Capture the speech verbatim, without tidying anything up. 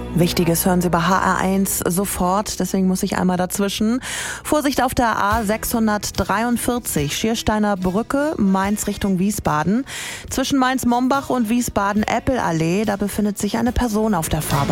Wichtiges hören Sie bei H R eins sofort, deswegen muss ich einmal dazwischen. Vorsicht auf der A sechshundertdreiundvierzig, Schiersteiner Brücke, Mainz Richtung Wiesbaden. Zwischen Mainz-Mombach und Wiesbaden-Eppelallee, da befindet sich eine Person auf der Fahrbahn.